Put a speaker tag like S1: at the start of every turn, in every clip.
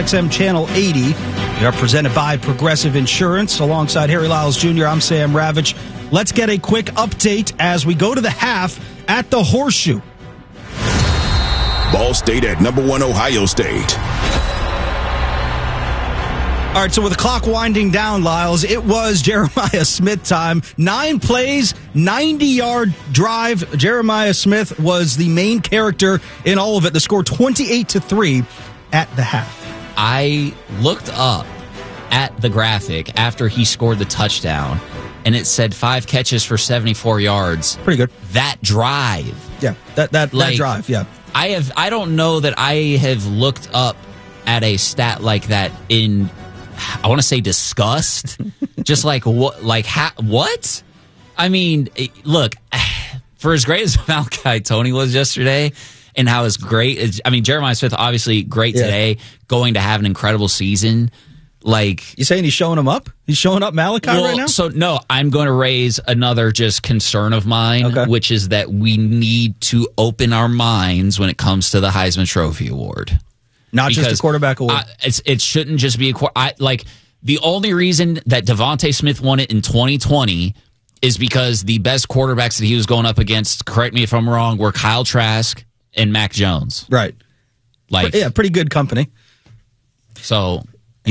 S1: SiriusXM Channel 80. We are presented by Progressive Insurance. Alongside Harry Lyles Jr., I'm Sam Ravitch. Let's get a quick update as we go to the half at the Horseshoe.
S2: Ball State at number 1 Ohio State.
S1: All right, so with the clock winding down, Lyles, it was Jeremiah Smith time. 9 plays, 90-yard drive. Jeremiah Smith was the main character in all of it. The score 28-3 at the half.
S3: I looked up at the graphic after he scored the touchdown, and it said 5 catches for 74 yards.
S1: Pretty good.
S3: That drive.
S1: Yeah, that drive, yeah.
S3: I don't know that I have looked up at a stat like that in, I want to say, disgust. Just like what? What? I mean, look, for as great as Malachi Tony was yesterday, and how great. I mean, Jeremiah Smith obviously great today, going to have an incredible season. Like,
S1: you saying he's showing him up? He's showing up Malachi right now?
S3: So no, I'm going to raise another just concern of mine, which is that we need to open our minds when it comes to the Heisman Trophy Award.
S1: Not just a quarterback award.
S3: It shouldn't just be the only reason that Devontae Smith won it in 2020 is because the best quarterbacks that he was going up against, correct me if I'm wrong, were Kyle Trask and Mac Jones.
S1: Right. Pretty good company.
S3: So,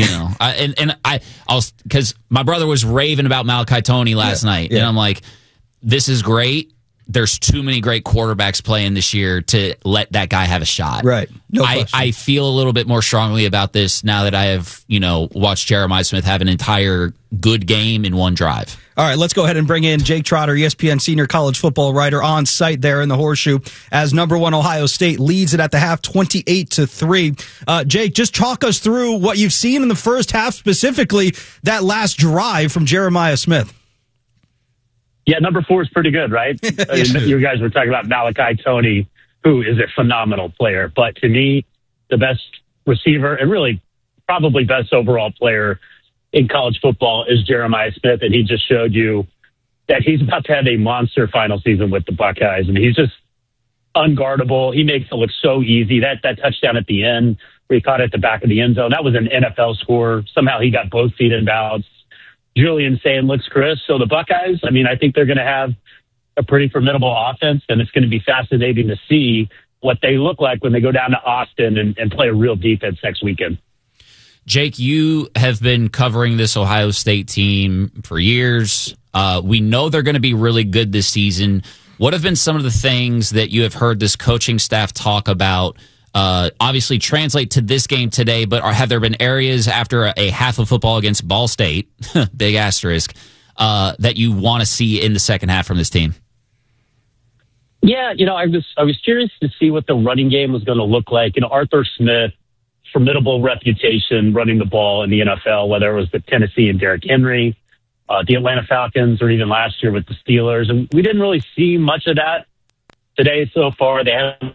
S3: because my brother was raving about Malachi Tony last night, and I'm like, this is great. There's too many great quarterbacks playing this year to let that guy have a shot.
S1: Right. No question.
S3: I feel a little bit more strongly about this now that I have, watched Jeremiah Smith have an entire good game in one drive.
S1: All right, let's go ahead and bring in Jake Trotter, ESPN senior college football writer, on site there in the Horseshoe as number 1 Ohio State leads it at the half 28-3. Jake, just talk us through what you've seen in the first half, specifically that last drive from Jeremiah Smith.
S4: Yeah, number 4 is pretty good, right? You guys were talking about Malachi Tony, who is a phenomenal player. But to me, the best receiver and really probably best overall player in college football is Jeremiah Smith. And he just showed you that he's about to have a monster final season with the Buckeyes. And he's just unguardable. He makes it look so easy. That touchdown at the end where he caught it at the back of the end zone, that was an NFL score. Somehow he got both feet in bounds. Julian saying looks Chris. So the Buckeyes, I think they're going to have a pretty formidable offense, and it's going to be fascinating to see what they look like when they go down to Austin and play a real defense next weekend.
S3: Jake, you have been covering this Ohio State team for years. We know they're going to be really good this season. What have been some of the things that you have heard this coaching staff talk about? Obviously translate to this game today, but have there been areas after a half of football against Ball State, big asterisk, that you want to see in the second half from this team?
S4: Yeah, I was curious to see what the running game was going to look like. Arthur Smith, formidable reputation running the ball in the NFL, whether it was with Tennessee and Derrick Henry, the Atlanta Falcons, or even last year with the Steelers. And we didn't really see much of that today so far. They haven't.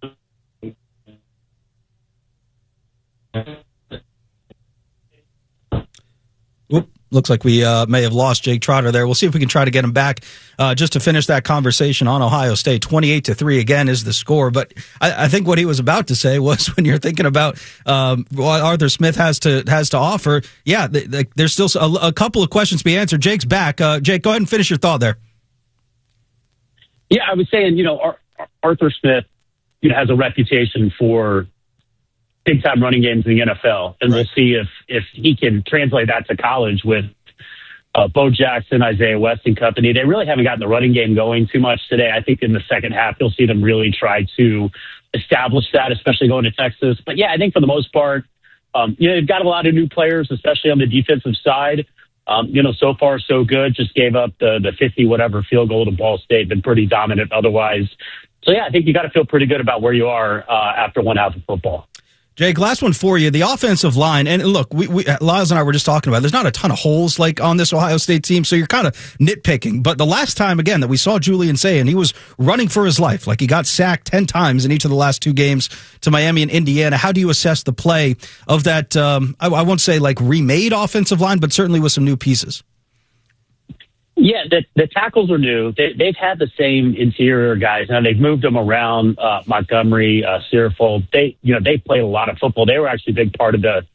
S1: Looks like we may have lost Jake Trotter there. We'll see if we can try to get him back just to finish that conversation on Ohio State. 28-3 again is the score. But I think what he was about to say was, when you're thinking about what Arthur Smith has to offer, there's still a couple of questions to be answered. Jake's back. Jake, go ahead and finish your thought there.
S4: Yeah, I was saying, Arthur Smith has a reputation for big-time running games in the NFL, and we'll see if he can translate that to college with Bo Jackson, Isaiah West and company. They really haven't gotten the running game going too much today. I think in the second half, you'll see them really try to establish that, especially going to Texas. But, I think for the most part, they've got a lot of new players, especially on the defensive side. So far, so good. Just gave up the 50-whatever field goal to Ball State, been pretty dominant otherwise. So, I think you got to feel pretty good about where you are after one half of football.
S1: Jake, last one for you. The offensive line, and look, Lyles and I were just talking about it. There's not a ton of holes on this Ohio State team, so you're kind of nitpicking. But the last time, again, that we saw Julian Sayin, he was running for his life. Like, he got sacked 10 times in each of the last 2 games to Miami and Indiana. How do you assess the play of that, I won't say remade offensive line, but certainly with some new pieces?
S4: Yeah, the tackles are new. They've had the same interior guys. Now they've moved them around. Montgomery, Searfold. They played a lot of football. They were actually a big part of the